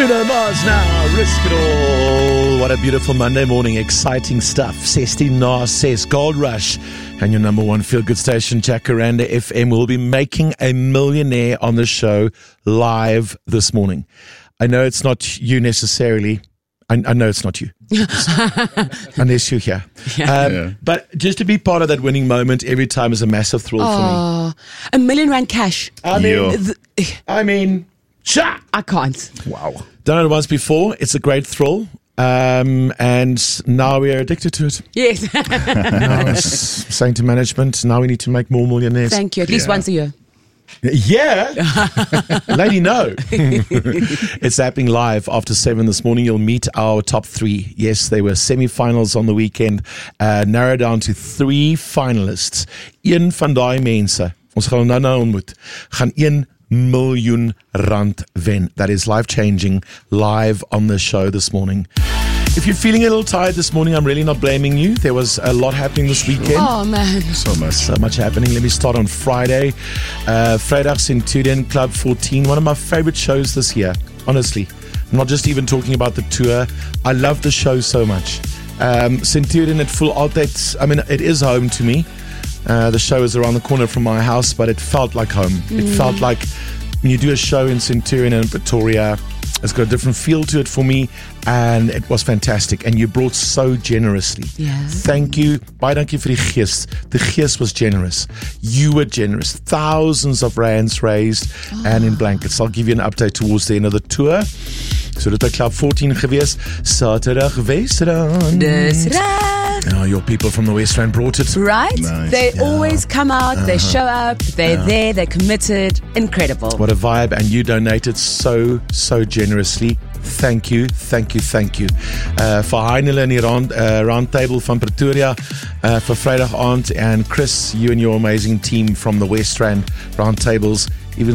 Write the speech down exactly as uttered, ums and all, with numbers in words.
Bruno Mars now, Risk It All. What a beautiful Monday morning, exciting stuff. sixteen Nas says Gold Rush. And your number one feel-good station, Jacaranda F M, will be making a millionaire on the show live this morning. I know it's not you necessarily. I, I know it's not you. Unless you're here. Yeah. Um, Yeah. But just to be part of that winning moment every time is a massive thrill for me. Oh, a million rand cash. I mean, Yeah. Th- I mean, sha! I can't. Wow. Done it once before. It's a great thrill. Um, and now we are addicted to it. Yes. I was saying to management, now we need to make more millionaires. Thank you. At least Yeah. once a year. Yeah. Lady, no. It's happening live after seven this morning. You'll meet our top three. Yes, they were semi-finals on the weekend. Uh, narrowed down to three finalists. Een van daai mense, ons gaan nou nou ontmoet, gaan een miljoen rand wen. That is life-changing, live on the show this morning. If you're feeling a little tired this morning, I'm really not blaming you. There was a lot happening this weekend. Oh, man. So much. So much happening. Let me start on Friday. Uh, Vrydag Centurion Club fourteen, one of my favorite shows this year, honestly. I'm not just even talking about the tour. I love the show so much. Um, Centurion at full outdates. I mean, it is home to me. Uh, the show is around the corner from my house, but it felt like home. Mm. It felt like when you do a show in Centurion and Pretoria, it's got a different feel to it for me, and it was fantastic. And you brought so generously. Yeah. Thank you. Baie dankie vir die gees. The gees was generous. You were generous. Thousands of rands raised oh. and in blankets. I'll give you an update towards the end of the tour. So dit is Club fourteen gewees. Saterdag Wesrand. Dis reg. Oh, your people from the West Rand brought it. Right? Nice. They Yeah. always come out, they show up, they're there, they're committed. Incredible. What a vibe. And you donated so, so generously. Thank you, thank you, thank you. Uh, vir Heinele in die round, uh, roundtable van Pretoria uh, vir Vrydag aand. And Chris, you and your amazing team from the West Rand roundtables,